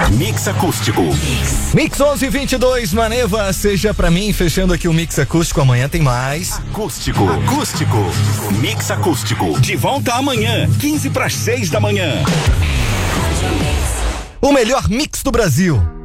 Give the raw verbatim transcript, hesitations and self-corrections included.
Mix Acústico. Mix onze e vinte e dois, Maneva, seja pra mim, fechando aqui o Mix Acústico, amanhã tem mais. Acústico, acústico, Mix Acústico. De volta amanhã, quinze para as seis da manhã. O melhor mix do Brasil.